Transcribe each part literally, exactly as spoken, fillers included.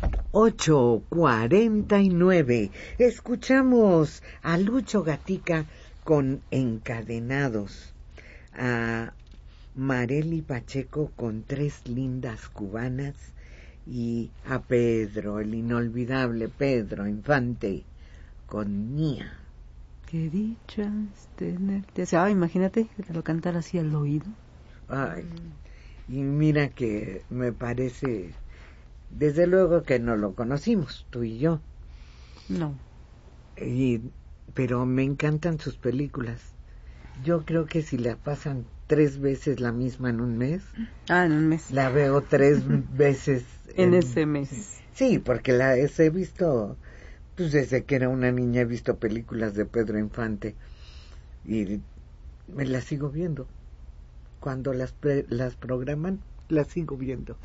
ocho cuarenta y nueve. Escuchamos a Lucho Gatica con Encadenados, a Marely Pacheco con Tres lindas cubanas y a Pedro, el inolvidable Pedro Infante con Mía. Qué dicha es tenerte. Ah, imagínate que te lo cantara así al oído. Ay, y mira que me parece, desde luego que no lo conocimos, tú y yo. No. Y, pero me encantan sus películas. Yo creo que si la pasan tres veces la misma en un mes. Ah, en un mes. La veo tres veces. en, en ese mes. Sí, porque la he visto, pues desde que era una niña he visto películas de Pedro Infante y me las sigo viendo. Cuando las, pre, las programan, las sigo viendo.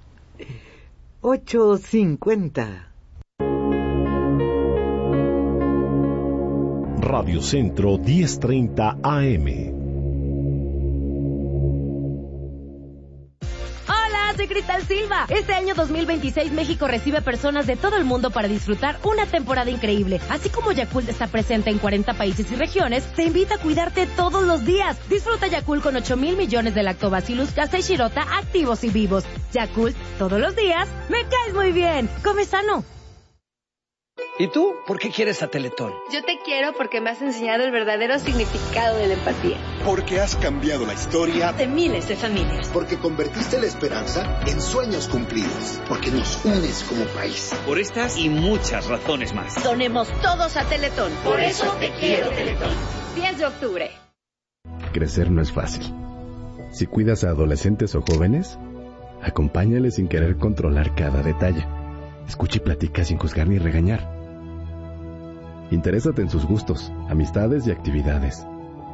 ocho cincuenta. Radio Centro diez treinta A M. Soy Cristal Silva. Este año dos mil veintiséis México recibe personas de todo el mundo para disfrutar una temporada increíble. Así como Yakult está presente en cuarenta países y regiones, te invita a cuidarte todos los días. Disfruta Yakult con ocho mil millones de lactobacillus casei shirota activos y vivos. Yakult, todos los días, me caes muy bien. Come sano. ¿Y tú? ¿Por qué quieres a Teletón? Yo te quiero porque me has enseñado el verdadero significado de la empatía. Porque has cambiado la historia de miles de familias. Porque convertiste la esperanza en sueños cumplidos. Porque nos unes como país. Por estas y muchas razones más. Donemos todos a Teletón. Por eso te quiero, Teletón. diez de octubre. Crecer no es fácil. Si cuidas a adolescentes o jóvenes, acompáñales sin querer controlar cada detalle. Escucha y platica sin juzgar ni regañar. Interésate en sus gustos, amistades y actividades.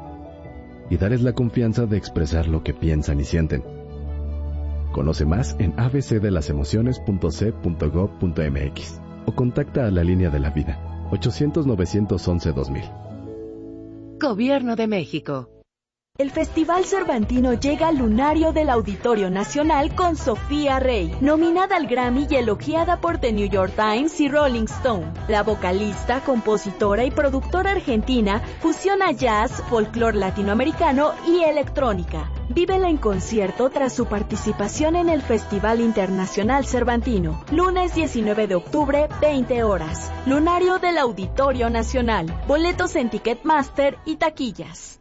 Y dales la confianza de expresar lo que piensan y sienten. Conoce más en a b c de las emociones punto c punto gob punto m x o contacta a la línea de la vida ochocientos novecientos once dos mil. Gobierno de México. El Festival Cervantino llega al lunario del Auditorio Nacional con Sofía Rey, nominada al Grammy y elogiada por The New York Times y Rolling Stone. La vocalista, compositora y productora argentina fusiona jazz, folclore latinoamericano y electrónica. Vívela en concierto tras su participación en el Festival Internacional Cervantino. Lunes diecinueve de octubre, veinte horas. Lunario del Auditorio Nacional. Boletos en Ticketmaster y taquillas.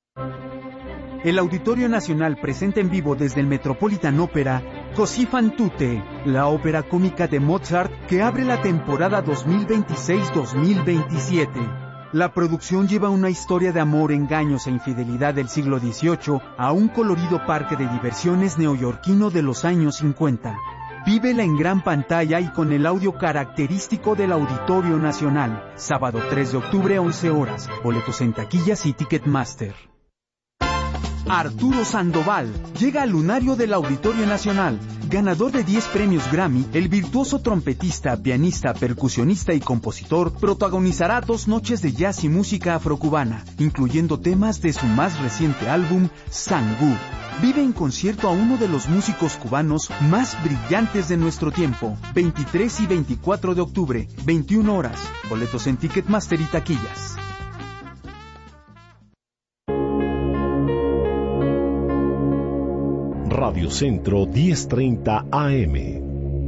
El Auditorio Nacional presenta en vivo desde el Metropolitan Opera Così fan tutte, la ópera cómica de Mozart que abre la temporada dos mil veintiséis dos mil veintisiete. La producción lleva una historia de amor, engaños e infidelidad del siglo dieciocho a un colorido parque de diversiones neoyorquino de los años cincuenta. Vívela en gran pantalla y con el audio característico del Auditorio Nacional. Sábado tres de octubre, once horas. Boletos en taquillas y Ticketmaster. Arturo Sandoval llega al lunario del Auditorio Nacional. Ganador de diez premios Grammy, el virtuoso trompetista, pianista, percusionista y compositor protagonizará dos noches de jazz y música afrocubana, incluyendo temas de su más reciente álbum, Sangú. Vive en concierto a uno de los músicos cubanos más brillantes de nuestro tiempo. veintitrés y veinticuatro de octubre, veintiuna horas. Boletos en Ticketmaster y taquillas. Radio Centro diez treinta A M.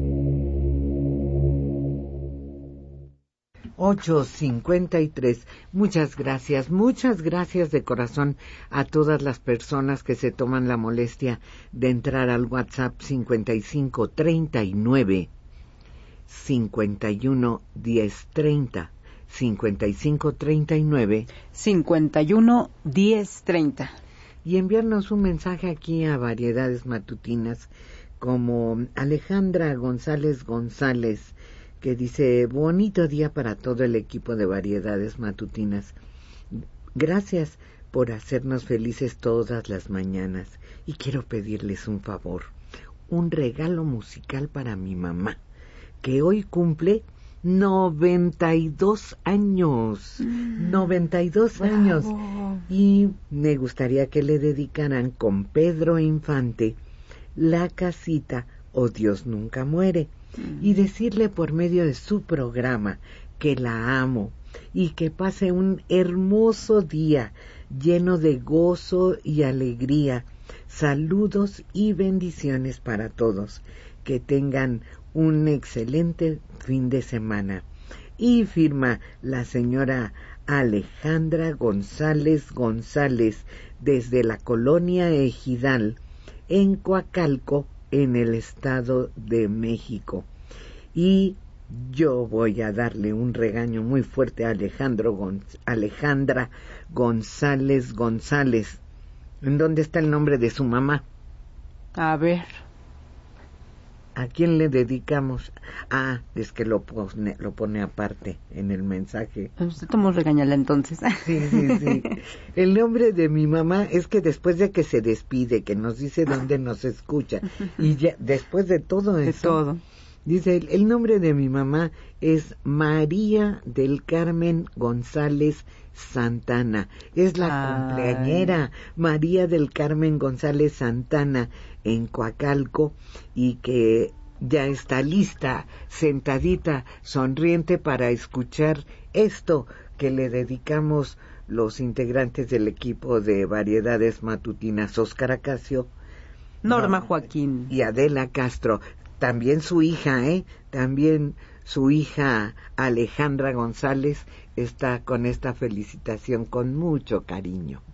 ocho cincuenta y tres. Muchas gracias, muchas gracias de corazón a todas las personas que se toman la molestia de entrar al WhatsApp cincuenta y cinco treinta y nueve cincuenta y uno diez treinta. cincuenta y cinco treinta y nueve cincuenta y uno diez treinta. Y enviarnos un mensaje aquí a Variedades Matutinas, como Alejandra González González, que dice: bonito día para todo el equipo de Variedades Matutinas. Gracias por hacernos felices todas las mañanas. Y quiero pedirles un favor, un regalo musical para mi mamá, que hoy cumple noventa y dos años. Mm, noventa y dos bravo. Años. Y me gustaría que le dedicaran con Pedro Infante La casita o Dios nunca muere, y decirle por medio de su programa que la amo y que pase un hermoso día lleno de gozo y alegría. Saludos y bendiciones para todos. Que tengan un excelente fin de semana. Y firma la señora Alejandra González González desde la colonia Ejidal en Coacalco, en el Estado de México. Y yo voy a darle un regaño muy fuerte a Alejandro Gonz- Alejandra González González. ¿En dónde está el nombre de su mamá? A ver. ¿A quién le dedicamos? Ah, es que lo pone, lo pone aparte en el mensaje. Usted tomó regañarla entonces. Sí, sí, sí. El nombre de mi mamá es que después de que se despide, que nos dice dónde nos escucha, y ya después de todo eso, de todo. Dice, el, el nombre de mi mamá es María del Carmen González Santana. Es la Ay. cumpleañera María del Carmen González Santana en Coacalco, y que ya está lista, sentadita, sonriente para escuchar esto que le dedicamos los integrantes del equipo de Variedades Matutinas, Óscar Acacio, Norma no, Joaquín y Adela Castro. También su hija, ¿eh? También su hija Alejandra González está con esta felicitación con mucho cariño.